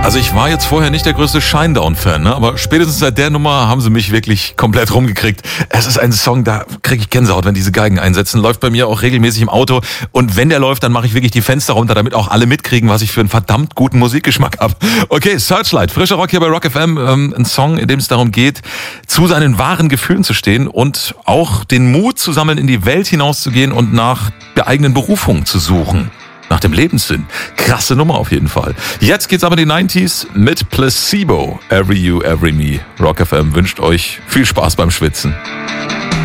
Also ich war jetzt vorher nicht der größte Shinedown-Fan, ne? Aber spätestens seit der Nummer haben sie mich wirklich komplett rumgekriegt. Es ist ein Song, da kriege ich Gänsehaut, wenn diese Geigen einsetzen. Läuft bei mir auch regelmäßig im Auto. Und wenn der läuft, dann mache ich wirklich die Fenster runter, damit auch alle mitkriegen, was ich für einen verdammt guten Musikgeschmack habe. Okay, Searchlight, frischer Rock hier bei Rock FM. Ein Song, in dem es darum geht, zu seinen wahren Gefühlen zu stehen und auch den Mut zu sammeln, in die Welt hinauszugehen und nach der eigenen Berufung zu suchen. Nach dem Lebenssinn. Krasse Nummer auf jeden Fall. Jetzt geht's aber in die 90s mit Placebo. Every You, Every Me. Rock FM wünscht euch viel Spaß beim Schwitzen.